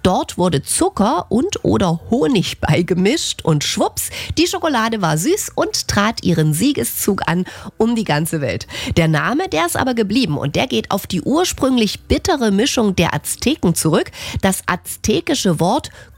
Dort wurde Zucker und oder Honig beigemischt und schwupps, die Schokolade war süß und trat ihren Siegeszug an um die ganze Welt. Der Name, der ist aber geblieben und der geht auf die ursprünglich bittere Mischung der Azteken zurück. Das aztekische Wort